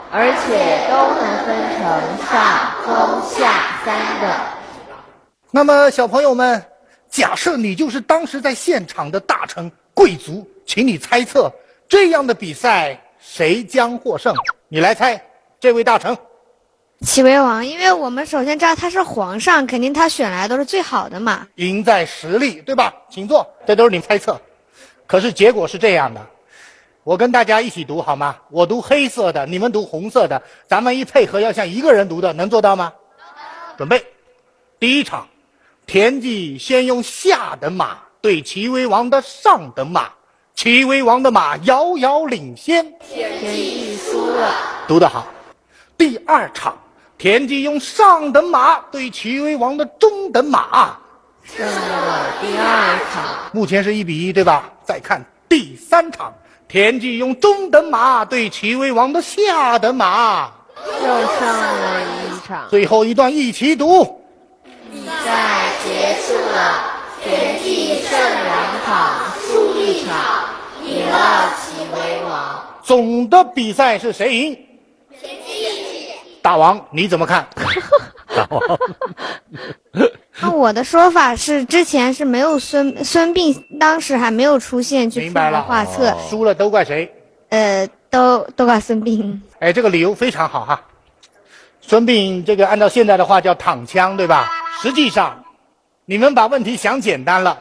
而且都能分成上、中、下3等。 那么小朋友们，假设你就是当时在现场的大臣贵族，请你猜测这样的比赛谁将获胜？你来猜，这位大臣。 齐威王，因为我们首先知道他是皇上，肯定他选来都是最好的嘛。 赢在实力，对吧？请坐，这都是你猜测。可是结果是这样的，我跟大家一起读好吗？我读黑色的，你们读红色的，咱们一配合要像一个人读的，能做到吗？准备，第一场，田忌先用下等马对齐威王的上等马，齐威王的马遥遥领先， 田忌输了。 读得好。第二场，田忌用上等马对齐威王的中等马， 胜了第2场。 目前是1-1，对吧？再看第三场，田忌用中等马对齐威王的下等马， 又胜了1场。 最后一段一起读。 比赛结束了，田忌胜2场，输1场，赢了齐威王。 总的比赛是谁赢？ 田忌。 大王你怎么看？大王那我的说法是，之前是没有孙膑，当时还没有出现去出谋划策， 输了都怪谁？ 都怪孙膑。 哎，这个理由非常好哈。孙膑这个按照现在的话叫躺枪，对吧？实际上，你们把问题想简单了。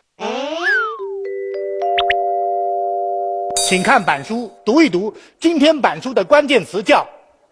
请看板书，读一读今天板书的关键词叫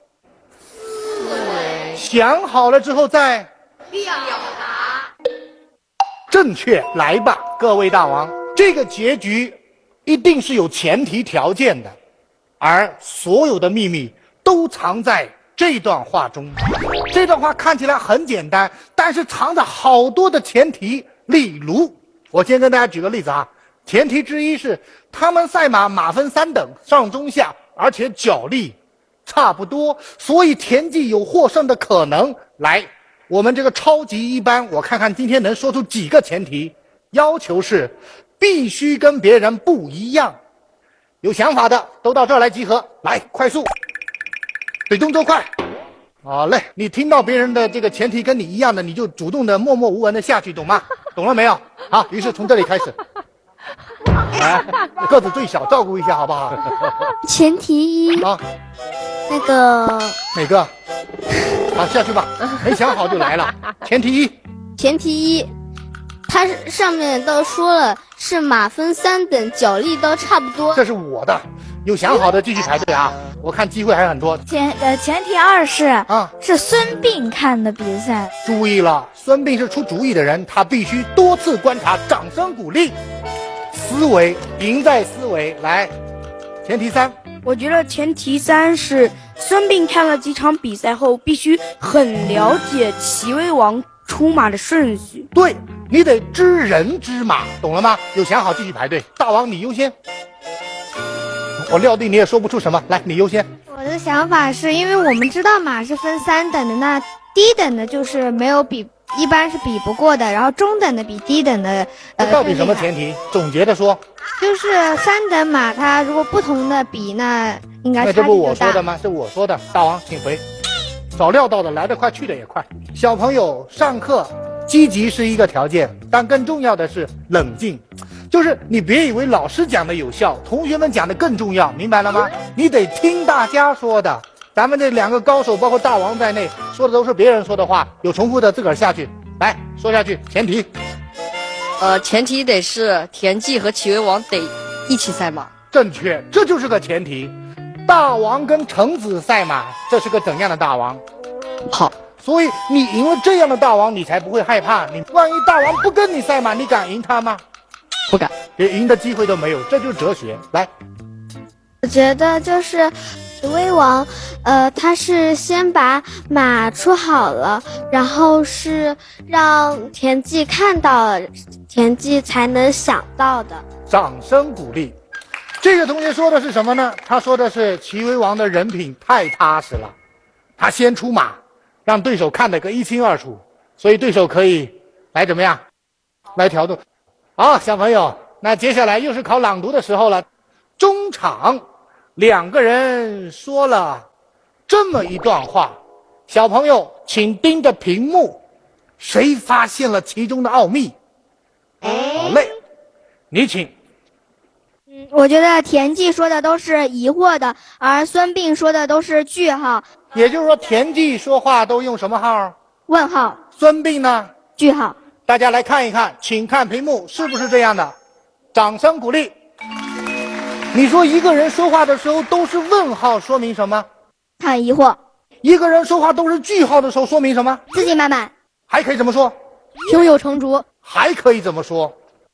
想好了之后再表达。正确，来吧，各位大王，这个结局一定是有前提条件的，而所有的秘密都藏在这段话中。这段话看起来很简单，但是藏着好多的前提。例如，我先跟大家举个例子啊，前提之一是他们赛马马分3等，上中下，而且脚力差不多，所以田忌有获胜的可能。来，我们这个超级一班，我看看今天能说出几个前提。要求是必须跟别人不一样。有想法的都到这儿来集合，来，快速，对动作快。好嘞，你听到别人的这个前提跟你一样的，你就主动的默默无闻的下去，懂吗？懂了没有？好，于是从这里开始。来，个子最小，照顾一下好不好？ 前提一啊， 那个哪个？好，下去吧。没想好就来了。前提一， 它上面都说了是马分3等，脚力都差不多。 这是我的。有想好的继续排队啊！我看机会还很多。 前提2是啊，是孙膑看的比赛。 注意了，孙膑是出主意的人，他必须多次观察，掌声鼓励。思维，赢在思维。来，前提3， 我觉得前提3是孙膑看了几场比赛后，必须很了解齐威王出马的顺序。 对，你得知人知马，懂了吗？有想好继续排队。大王你优先。我料定你也说不出什么，来，你优先。 我的想法是因为我们知道马是分3等的，那低等的就是没有比，一般是比不过的，然后中等的比低等的这到底什么前提？总结的说， 就是3等马它如果不同的比，那应该差距就大。 那这不我说的吗？是我说的。大王请回。早料到的，来得快去得也快。小朋友上课积极是一个条件，但更重要的是冷静。就是你别以为老师讲的有效，同学们讲的更重要，明白了吗？你得听大家说的。咱们这2个高手，包括大王在内，说的都是别人说的话，有重复的自个儿下去，来说下去。前提， 前提得是田忌和齐威王得一起赛马。 正确，这就是个前提。大王跟臣子赛马，这是个怎样的大王？ 好， 所以你赢了这样的大王，你才不会害怕。你万一大王不跟你赛马，你敢赢他吗？ 不敢， 连赢的机会都没有，这就是哲学。来， 我觉得就是齐威王，他是先把马出好了，然后是让田忌看到了，田忌才能想到的。 掌声鼓励。这个同学说的是什么呢？他说的是齐威王的人品太踏实了，他先出马，让对手看得个一清二楚，所以对手可以来怎么样？来调度。好，小朋友，那接下来又是考朗读的时候了。中场2个人说了这么一段话，小朋友请盯着屏幕，谁发现了其中的奥秘？好嘞，你请。 我觉得田忌说的都是疑惑的，而孙膑说的都是句号。 也就是说，田忌说话都用什么号？ 问号。 孙膑呢？ 句号。 大家来看一看，请看屏幕，是不是这样的？掌声鼓励。你说一个人说话的时候都是问号，说明什么？ 很疑惑。 一个人说话都是句号的时候，说明什么？ 自信满满。 还可以怎么说？ 胸有成竹。 还可以怎么说？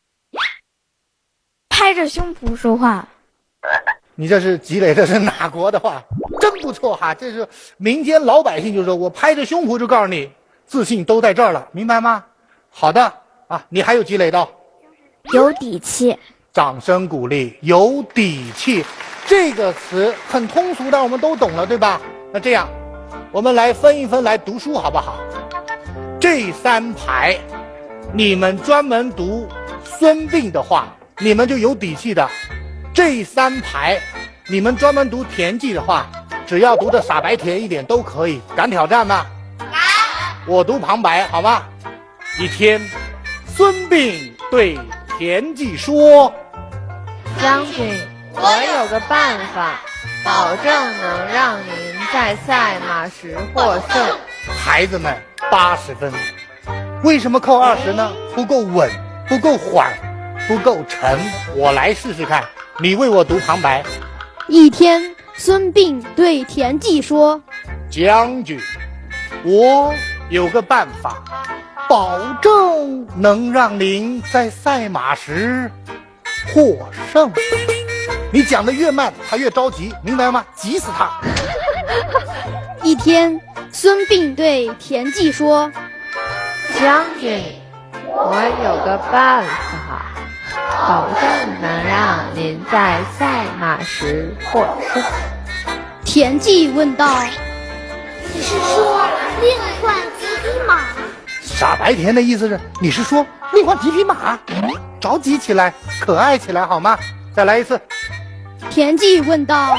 拍着胸脯说话。 你这是积累的是哪国的话？真不错哈！这是民间老百姓就说，我拍着胸脯就告诉你，自信都在这儿了，明白吗？好的啊，你还有积累的， 有底气。 掌声鼓励，有底气。这个词很通俗的，我们都懂了，对吧？那这样，我们来分一分来读书好不好？这3排，你们专门读孙膑的话，你们就有底气的。这3排，你们专门读田忌的话，只要读的傻白甜一点都可以。敢挑战吗？敢。我读旁白，好吗？一天，孙膑对田忌说：“ 将军，我有个办法，保证能让您在赛马时获胜。” 孩子们，80分。为什么扣20呢？不够稳，不够缓，不够沉。我来试试看，你为我读旁白。 一天，孙膑对田忌说：“ 将军，我有个办法，保证能让您在赛马时获胜。”你讲的越慢，他越着急，明白吗？急死他。 一天，孙膑对田忌说：“ 将军，我有个办法，保证能让您在赛马时获胜。” 田忌问道：“ 你是说另换几匹马？” 傻白甜的意思是，你是说另换几匹马？着急起来，可爱起来好吗？再来一次。 田忌问道：“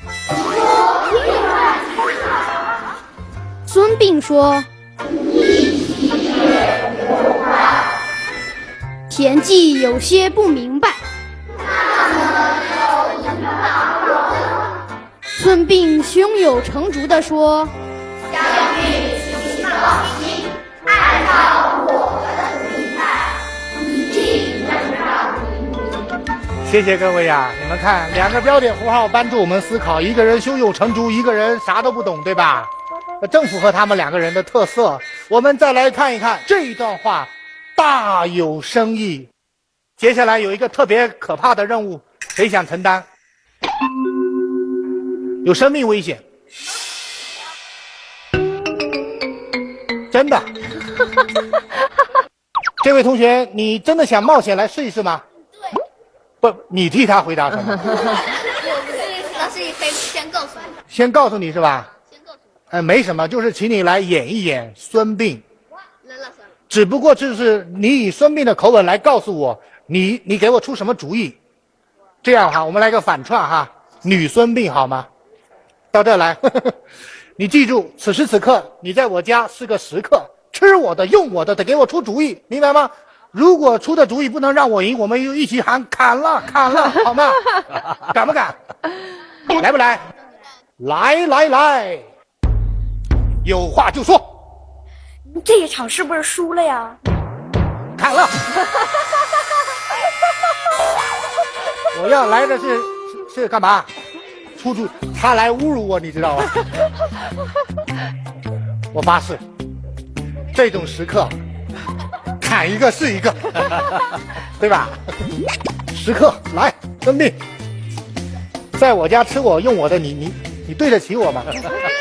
孙膑说：“田忌有些不明白。”孙膑胸有成竹地说：“ 将军，请放心，按照我的明白，一定能让您明白。” 谢谢各位呀！你们看，2个标点符号帮助我们思考，一个人胸有成竹，一个人啥都不懂，对吧？正符合他们2个人的特色。我们再来看一看这一段话，大有深意。接下来有一个特别可怕的任务，谁想承担？有生命危险，真的。这位同学，你真的想冒险来试一试吗？不，你替他回答什么？ 老师，你可以先告诉我。 先告诉你是吧？ 先告诉我。 没什么，就是请你来演一演孙膑。只不过就是你以孙膑的口吻来告诉我，你给我出什么主意？这样哈，我们来个反串哈，女孙膑好吗？到这儿来，你记住，此时此刻你在我家是个食客，吃我的用我的，得给我出主意，明白吗？如果出的主意不能让我赢，我们就一起喊砍了，砍了，好吗？敢不敢？来不来？来，有话就说。 这一场是不是输了呀？ 砍了。我要来的是干嘛？出主，他来侮辱我，你知道吗？我发誓，这种时刻砍一个是一个，对吧？时刻来，孙膑，在我家吃我用我的，你对得起我吗？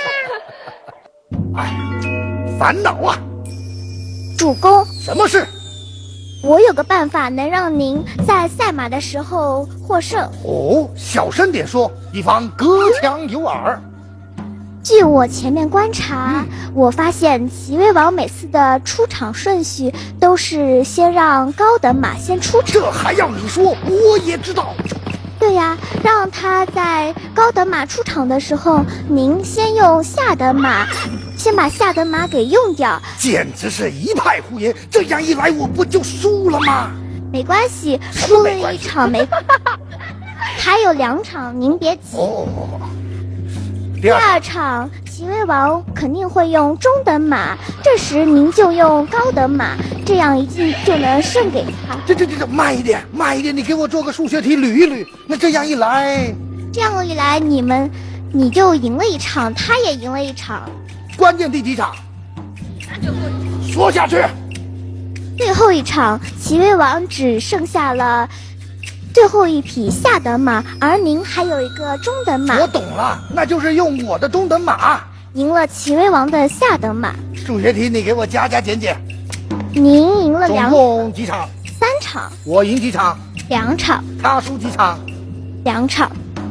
哎，烦恼啊！ 主公， 什么事？ 我有个办法能让您在赛马的时候获胜。 哦，小声点说，以防隔墙有耳。 据我前面观察，我发现齐威王每次的出场顺序都是先让高等马先出场。 这还要你说？我也知道。 对呀，让他在高等马出场的时候，您先用下等马，先把下等马给用掉。 简直是一派胡言！这样一来，我不就输了吗？ 没关系，输了一场没，还有2场，您别急。第二场，齐威王肯定会用中等马，这时您就用高等马，这样一定就能胜给他。 这，慢一点，你给我做个数学题捋一捋。那这样一来， 你就赢了一场，他也赢了一场。 关键第几场？说下去。 最后一场，齐威王只剩下了最后一匹下等马，而您还有一个中等马。 我懂了，那就是用我的中等马赢了齐威王的下等马。 数学题你给我加减减。 您赢了总共几场 ？3场。 我赢几场 ？2场。 他输几场 ？2场。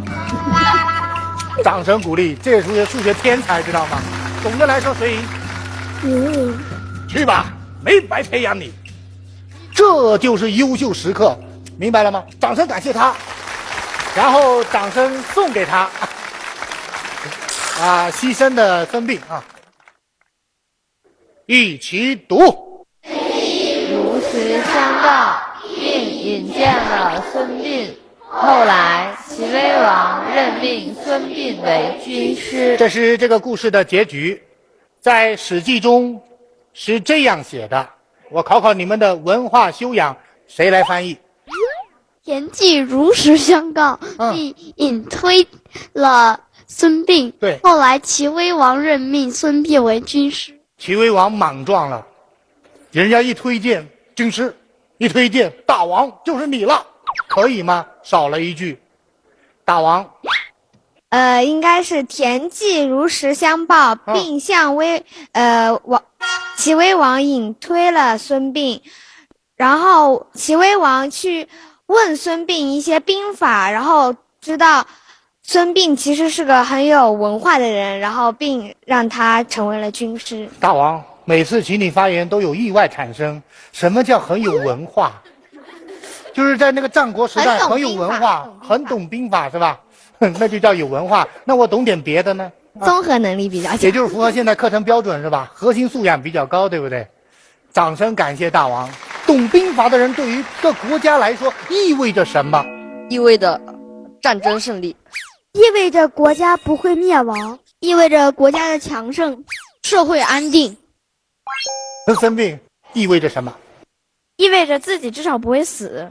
掌声鼓励，这是数学天才，知道吗？总的来说，谁赢？去吧，没白培养你。这就是优秀时刻，明白了吗？掌声感谢他，然后掌声送给他。牺牲的孙膑啊，一起读。 如实相告，并引荐了孙膑。后来，齐威王任命孙膑为军师。 这是这个故事的结局，在《史记》中是这样写的。我考考你们的文化修养，谁来翻译？ 田忌如实相告，并引推了孙膑。 对， 后来齐威王任命孙膑为军师。 齐威王莽撞了，人家一推荐军师，一推荐大王就是你了，可以吗？少了一句，大王。 应该是田忌如实相报，并向齐威王引推了孙膑，然后齐威王去问孙膑一些兵法，然后知道孙膑其实是个很有文化的人，然后并让他成为了军师。 大王，每次请你发言都有意外产生。什么叫很有文化？就是在那个战国时代很有文化，很懂兵法是吧？那就叫有文化。那我懂点别的呢？ 综合能力比较强， 也就是符合现在课程标准是吧？核心素养比较高，对不对？掌声感谢大王。懂兵法的人对于这国家来说意味着什么？ 意味着战争胜利， 意味着国家不会灭亡，意味着国家的强盛，社会安定。 孙膑意味着什么？ 意味着自己至少不会死。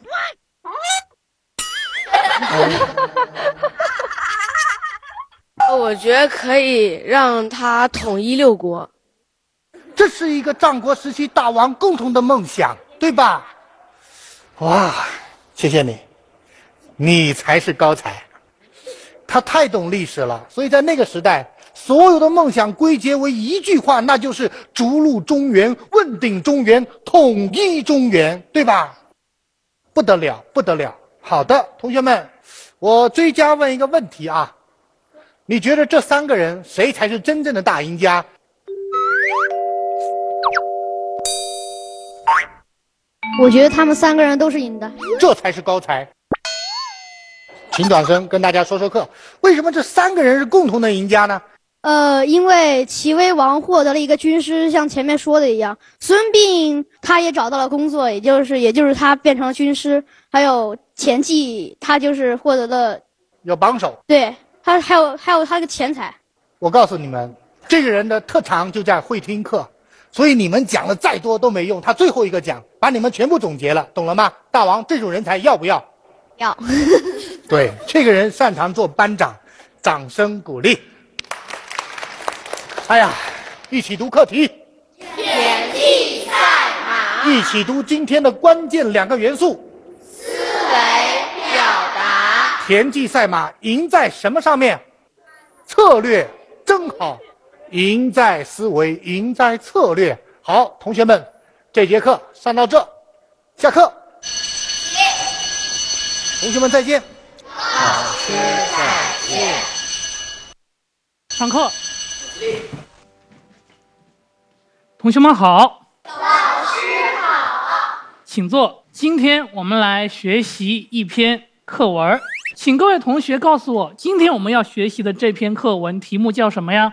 我觉得可以让他统一6国。 这是一个战国时期大王共同的梦想，对吧？哇，谢谢你，你才是高才。他太懂历史了，所以在那个时代，所有的梦想归结为一句话，那就是逐鹿中原，问鼎中原，统一中原，对吧？不得了，不得了。好的，同学们，我追加问一个问题啊，你觉得这3个人谁才是真正的大赢家？ 我觉得他们3个人都是赢的， 这才是高才。请转身跟大家说说课，为什么这3个人是共同的赢家呢？ 因为齐威王获得了一个军师，像前面说的一样，孙膑他也找到了工作，也就是他变成了军师，还有田忌他就是获得了有帮手， 对他还有他的钱财。 我告诉你们，这个人的特长就在会听课，所以你们讲的再多都没用，他最后一个讲，把你们全部总结了，懂了吗？大王，这种人才要不要？ 要。 对，这个人擅长做班长，掌声鼓励。哎呀，一起读课题。 田忌赛马。 一起读今天的关键2个元素。 思维表达。 田忌赛马赢在什么上面？策略，真好。赢在思维，赢在策略。好，同学们，这节课上到这，下课。同学们再见。 老师再见。 上课。同学们好。 老师好。 请坐。今天我们来学习一篇课文， 请各位同学告诉我，今天我们要学习的这篇课文题目叫什么呀？